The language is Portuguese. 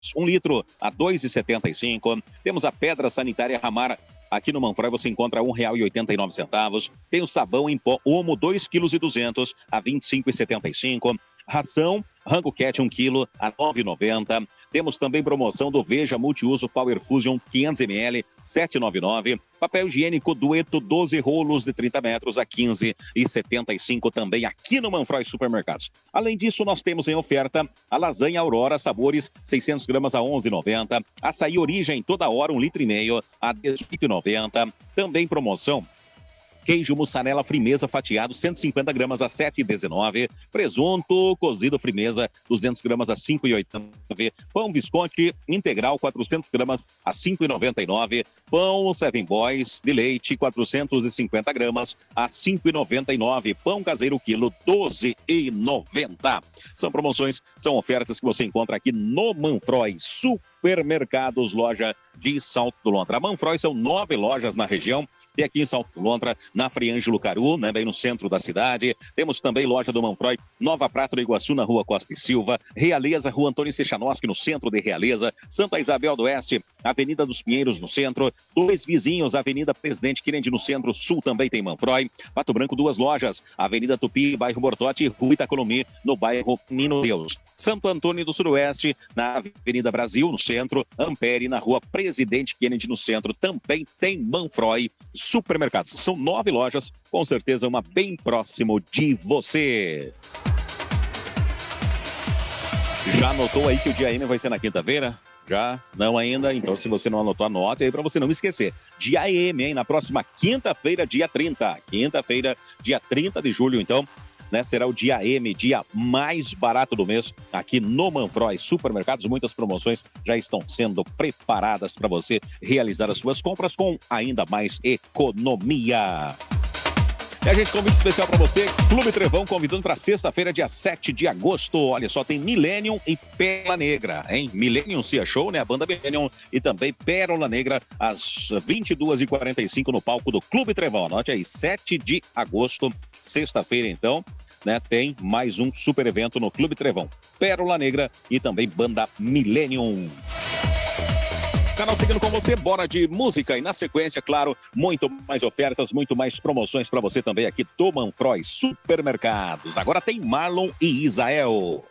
1 litro a R$ 2,75. Temos a pedra sanitária Ramar. Aqui no Manfroy você encontra R$ 1,89. Tem o sabão em pó Omo 2,2 kg a R$ 25,75. Ração Rango Cat 1 kg a R$ 9,90. Temos também promoção do Veja Multiuso Power Fusion 500 ml, R$ 7,99. Papel higiênico Dueto 12 rolos de 30 metros a R$ 15,75 também aqui no Manfroy Supermercados. Além disso, nós temos em oferta a lasanha Aurora Sabores 600 gramas a R$ 11,90. Açaí Origem toda hora 1,5 litro a R$ 18,90. Também promoção queijo mussarela Frimeza fatiado 150 gramas a R$ 7,19. Presunto cozido Frimeza 200 gramas a R$ 5,89. Pão Visconti integral 400 gramas a R$ 5,99. Pão Seven Boys de leite 450 gramas a R$ 5,99. Pão caseiro quilo 12,90. São promoções, são ofertas que você encontra aqui no Manfroy Supermercados, loja de Salto do Lontra. A Manfroy são 9 lojas na região. Tem aqui em Salto do Lontra, na Friângelo Caru, né, bem no centro da cidade. Temos também loja do Manfroy, Nova Prata do Iguaçu, na Rua Costa e Silva. Realeza, Rua Antônio Sechanowski, no centro de Realeza. Santa Isabel do Oeste, Avenida dos Pinheiros, no centro. Dois vizinhos, Avenida Presidente Kennedy, no centro-sul, também tem Manfroy. Pato Branco, 2 lojas, Avenida Tupi, bairro Bortote, Rua Itacolomi, no bairro Nino Deus. Santo Antônio do Sudoeste, na Avenida Brasil, no centro. Ampere, na Rua Presidente Kennedy, no centro, também tem Manfroy Supermercados. São 9 lojas, com certeza uma bem próximo de você. Já anotou aí que o Dia M vai ser na quinta-feira? Já? Não ainda? Então, se você não anotou, anote aí para você não esquecer. Dia M, hein? Na próxima quinta-feira, dia 30. Quinta-feira, dia 30 de julho, então, né, será o Dia M, dia mais barato do mês, aqui no Manfroy Supermercados. Muitas promoções já estão sendo preparadas para você realizar as suas compras com ainda mais economia. E a gente convida especial para você, Clube Trevão, convidando para sexta-feira, dia 7 de agosto. Olha só, tem Millennium e Pérola Negra, hein? Millennium Cia Show, né? A banda Millennium e também Pérola Negra, às 22h45 no palco do Clube Trevão. Anote aí, 7 de agosto, sexta-feira, então, né? Tem mais um super evento no Clube Trevão. Pérola Negra e também banda Millennium. Canal seguindo com você, bora de música e na sequência, claro, muito mais ofertas, muito mais promoções para você também aqui do Manfroy Supermercados. Agora tem Marlon e Isael.